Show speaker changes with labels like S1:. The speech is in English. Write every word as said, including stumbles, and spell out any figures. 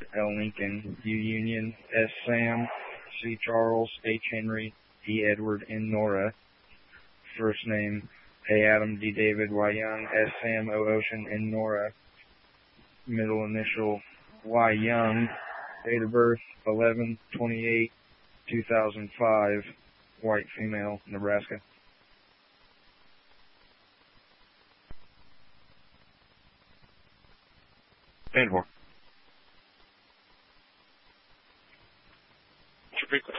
S1: L. Lincoln, U. Union, S. Sam, C. Charles, H. Henry, E. Edward, N. Nora. First name, A. Adam, D. David, Y. Young, S. Sam, O. Ocean, N. Nora. Middle initial, Y. Young. Date of birth, eleven twenty-eight two thousand five. White female, Nebraska.
S2: Stand for. What's your frequency?